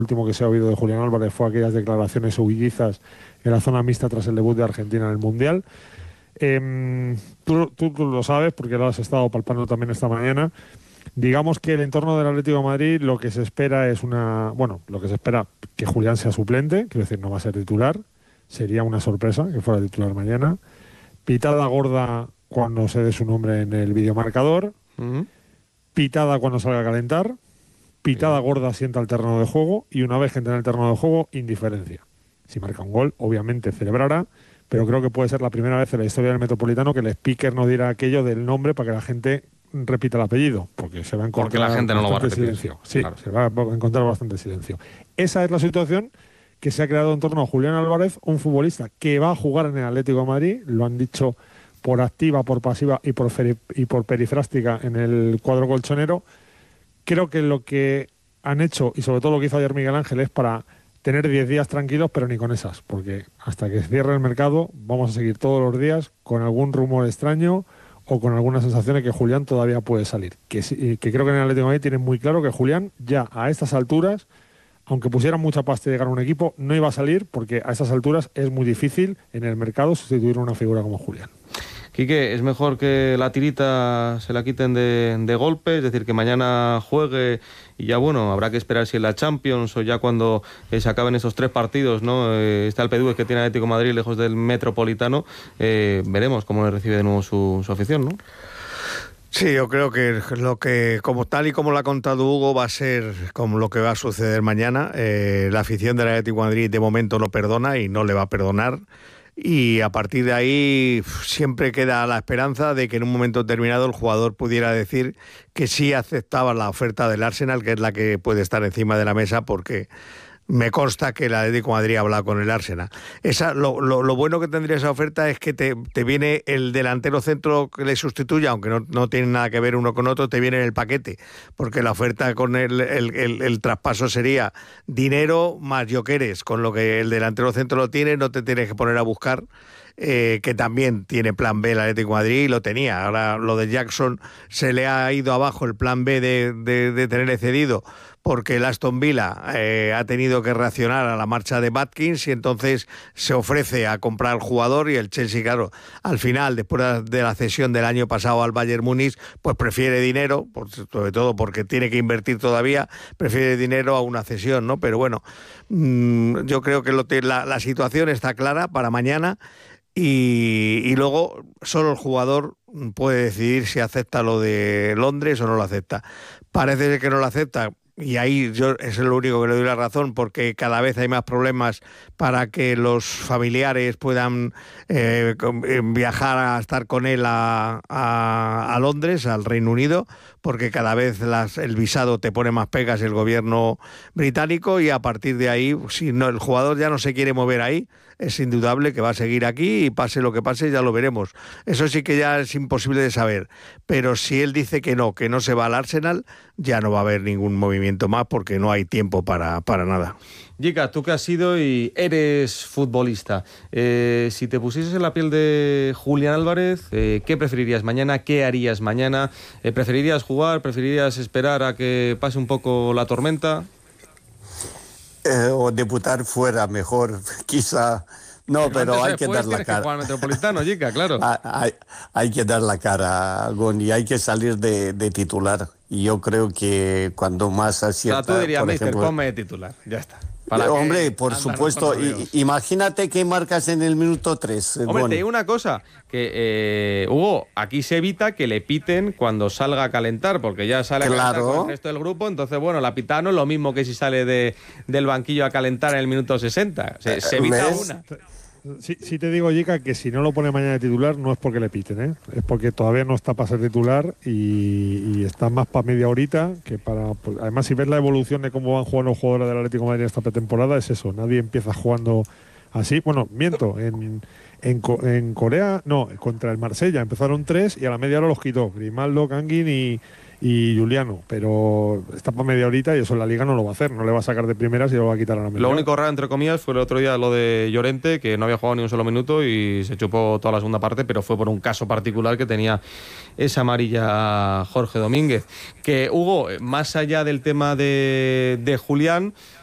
último que se ha oído de Julián Álvarez fue aquellas declaraciones huidizas en la zona mixta tras el debut de Argentina en el Mundial. Tú lo sabes porque lo has estado palpando también esta mañana. Digamos que el entorno del Atlético de Madrid lo que se espera es lo que se espera que Julián sea suplente, quiero decir, no va a ser titular, sería una sorpresa que fuera titular mañana. Pitada gorda cuando se dé su nombre en el videomarcador, pitada cuando salga a calentar, pitada gorda sienta el terreno de juego y una vez que entre en el terreno de juego, indiferencia. Si marca un gol, obviamente celebrará, pero creo que puede ser la primera vez en la historia del Metropolitano que el speaker no dirá aquello del nombre para que la gente repita el apellido, porque se va a encontrar porque la gente no lo va a repetir. Silencio. Sí, claro. se va a encontrar bastante silencio. Esa es la situación que se ha creado en torno a Julián Álvarez, un futbolista que va a jugar en el Atlético de Madrid, lo han dicho por activa, por pasiva y por perifrástica en el cuadro colchonero. Creo que lo que han hecho, y sobre todo lo que hizo ayer Miguel Ángel, es para tener 10 días tranquilos, pero ni con esas, porque hasta que cierre el mercado vamos a seguir todos los días con algún rumor extraño o con algunas sensaciones que Julián todavía puede salir. Que creo que en el Atlético de Madrid tienen muy claro que Julián ya a estas alturas, aunque pusieran mucha pasta y llegar a un equipo, no iba a salir porque a estas alturas es muy difícil en el mercado sustituir a una figura como Julián. Quique, ¿es mejor que la tirita se la quiten de golpe? Es decir, que mañana juegue y ya bueno, habrá que esperar si en la Champions o ya cuando se acaben esos 3 partidos, ¿no? Está el PDU que tiene Atlético de Madrid lejos del Metropolitano. Veremos cómo le recibe de nuevo su afición, ¿no? Sí, yo creo que como tal y como lo ha contado Hugo va a ser como lo que va a suceder mañana. La afición del Atlético de Madrid de momento no perdona y no le va a perdonar. Y a partir de ahí siempre queda la esperanza de que en un momento determinado el jugador pudiera decir que sí aceptaba la oferta del Arsenal, que es la que puede estar encima de la mesa, porque me consta que el Atlético de Madrid ha hablado con el Arsenal. Lo bueno que tendría esa oferta es que te viene el delantero centro que le sustituya, aunque no tiene nada que ver uno con otro, te viene en el paquete, porque la oferta con el traspaso sería dinero más Jokeres, con lo que el delantero centro lo tiene, no te tienes que poner a buscar. Que también tiene plan B el Atlético de Madrid y lo tenía. Ahora lo de Jackson se le ha ido abajo el plan B de tenerle cedido porque el Aston Villa ha tenido que reaccionar a la marcha de Watkins y entonces se ofrece a comprar al jugador y el Chelsea, claro, al final, después de la cesión del año pasado al Bayern Múnich, pues prefiere dinero, sobre todo porque tiene que invertir todavía, prefiere dinero a una cesión, ¿no? Pero bueno, yo creo que la situación está clara para mañana. Y luego solo el jugador puede decidir si acepta lo de Londres o no lo acepta. Parece que no lo acepta y ahí yo es lo único que le doy la razón, porque cada vez hay más problemas para que los familiares puedan viajar a estar con él a Londres, al Reino Unido, porque cada vez el visado te pone más pegas el gobierno británico y a partir de ahí, si no, el jugador ya no se quiere mover ahí, es indudable que va a seguir aquí y pase lo que pase ya lo veremos. Eso sí que ya es imposible de saber, pero si él dice que no se va al Arsenal, ya no va a haber ningún movimiento más porque no hay tiempo para nada. Jica, tú que has sido y eres futbolista, si te pusieses en la piel de Julián Álvarez, ¿qué preferirías mañana? ¿Qué harías mañana? ¿Preferirías jugar? ¿Preferirías esperar a que pase un poco la tormenta? O debutar fuera mejor, quizá. No, pero hay que dar la cara. Que jugar al Metropolitano, Jica, claro. Hay que dar la cara, Gon, y hay que salir de titular. Y yo creo que cuando más acierta... O sea, tú dirías, por mister, ejemplo, ponme de titular, ya está. Hombre, por supuesto. Imagínate que marcas en el minuto 3. Hombre, te digo una cosa, que Hugo, aquí se evita que le piten cuando salga a calentar, porque ya sale a calentar con el resto del grupo, entonces, bueno, la pitada no es lo mismo que si sale del banquillo a calentar en el minuto 60. Se evita una. Sí te digo, Jica, que si no lo pone mañana de titular no es porque le piten, ¿eh? Es porque todavía no está para ser titular y está más para media horita que para... Pues, además, si ves la evolución de cómo van jugando los jugadores del Atlético de Madrid esta pretemporada, es eso. Nadie empieza jugando así. Bueno, miento. En Corea, no, contra el Marsella empezaron 3 y a la media hora los quitó. Grimaldo, Kangin y Juliano, pero está para media horita y eso en la Liga no lo va a hacer, no le va a sacar de primeras y lo va a quitar a la media. Lo único raro, entre comillas, fue el otro día lo de Llorente, que no había jugado ni un solo minuto y se chupó toda la segunda parte, pero fue por un caso particular que tenía esa amarilla Jorge Domínguez. Que, Hugo, más allá del tema de Julián,